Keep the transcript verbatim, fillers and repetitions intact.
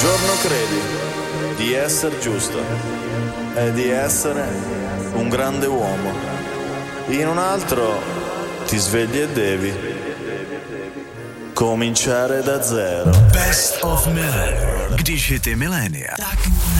giorno credi di essere giusto e di essere un grande uomo, in un altro ti svegli e devi cominciare da zero. Best of Millennium. Když hity milénia, tak